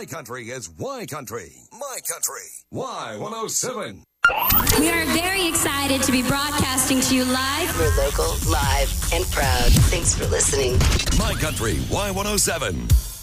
My country is Y Country. My country. Y107. We are very excited to be broadcasting to you live. We're local, live, and proud. Thanks for listening. My country. Y107.